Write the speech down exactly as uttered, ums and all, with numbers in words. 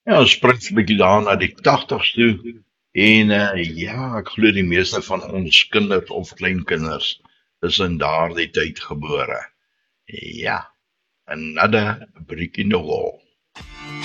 Ja, ons spring 'n bietjie daar na die tagtigs toe. En uh, ja, ek glo die meeste van ons kinders of kleinkinders is in daardie tyd gebore. Ja, another brick in the wall.